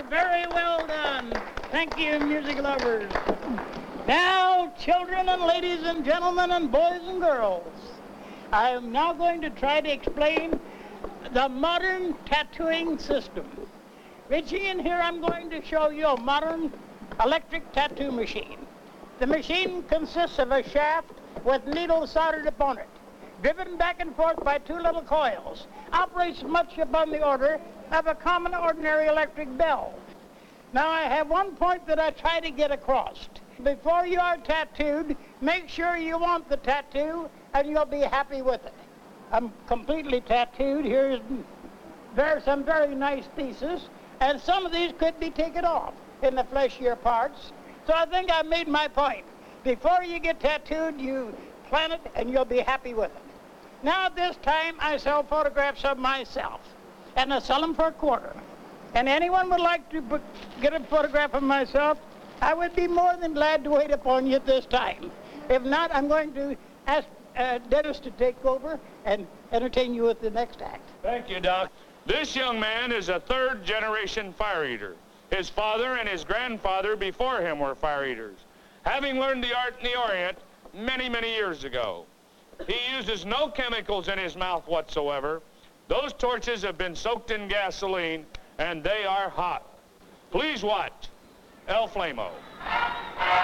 Very well done. Thank you, music lovers. Now, children and ladies and gentlemen and boys and girls, I am now going to try to explain the modern tattooing system. Richie, in here I'm going to show you a modern electric tattoo machine. The machine consists of a shaft with needles soldered upon it, driven back and forth by two little coils. Operates much upon the order of a common ordinary electric bell. Now I have one point that I try to get across. Before you are tattooed, make sure you want the tattoo and you'll be happy with it. I'm completely tattooed. There are some very nice pieces, and some of these could be taken off in the fleshier parts. So I think I made my point. Before you get tattooed, you plan it and you'll be happy with it. Now at this time, I sell photographs of myself, and I sell them for a quarter. And anyone would like to get a photograph of myself, I would be more than glad to wait upon you at this time. If not, I'm going to ask Dennis to take over and entertain you with the next act. Thank you, Doc. This young man is a third-generation fire eater. His father and his grandfather before him were fire eaters, having learned the art in the Orient many, many years ago. He uses no chemicals in his mouth whatsoever. Those torches have been soaked in gasoline, and they are hot. Please watch El Flamo.